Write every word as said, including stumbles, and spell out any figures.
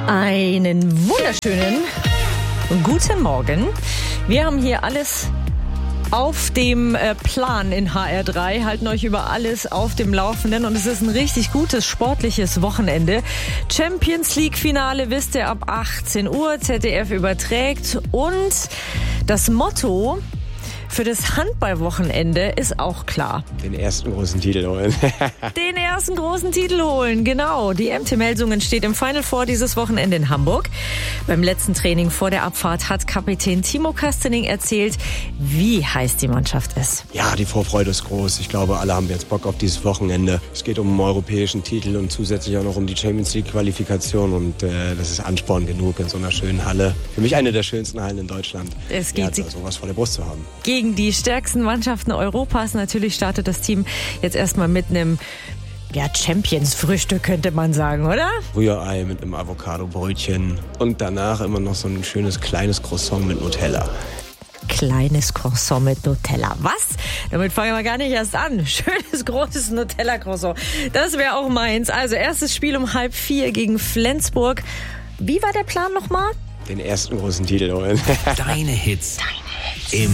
Einen wunderschönen guten Morgen. Wir haben hier alles auf dem Plan in H R drei, halten euch über alles auf dem Laufenden und es ist ein richtig gutes sportliches Wochenende. Champions League Finale wisst ihr ab achtzehn Uhr, Z D F überträgt und das Motto für das Handballwochenende ist auch klar. Den ersten großen Titel holen. Den ersten großen Titel holen, genau. Die M T Melsungen steht im Final Four dieses Wochenende in Hamburg. Beim letzten Training vor der Abfahrt hat Kapitän Timo Kastening erzählt, wie heiß die Mannschaft ist. Ja, die Vorfreude ist groß. Ich glaube, alle haben jetzt Bock auf dieses Wochenende. Es geht um einen europäischen Titel und zusätzlich auch noch um die Champions League Qualifikation und äh, das ist Ansporn genug in so einer schönen Halle. Für mich eine der schönsten Hallen in Deutschland. Es geht ja, sowas vor der Brust zu haben. Gegen die stärksten Mannschaften Europas. Natürlich startet das Team jetzt erstmal mit einem ja, Champions-Frühstück, könnte man sagen, oder? Rührei mit einem Avocado-Brötchen und danach immer noch so ein schönes kleines Croissant mit Nutella. Kleines Croissant mit Nutella. Was? Damit fangen wir gar nicht erst an. Schönes, großes Nutella-Croissant. Das wäre auch meins. Also erstes Spiel um halb vier gegen Flensburg. Wie war der Plan nochmal? Den ersten großen Titel holen. Deine Hits. Deine Hits.